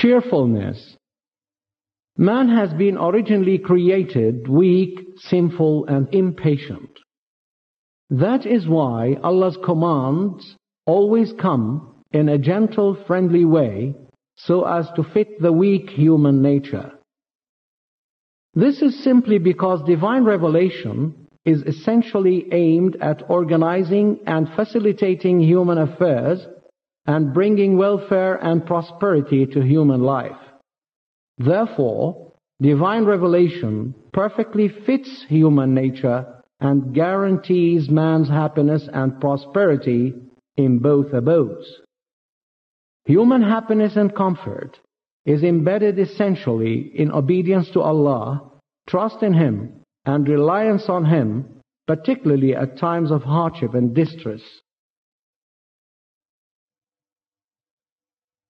Cheerfulness. Man has been originally created weak, sinful, and impatient. That is why Allah's commands always come in a gentle, friendly way so as to fit the weak human nature. This is simply because divine revelation is essentially aimed at organizing and facilitating human affairs and bringing welfare and prosperity to human life. Therefore, divine revelation perfectly fits human nature and guarantees man's happiness and prosperity in both abodes. Human happiness and comfort is embedded essentially in obedience to Allah, trust in Him, and reliance on Him, particularly at times of hardship and distress.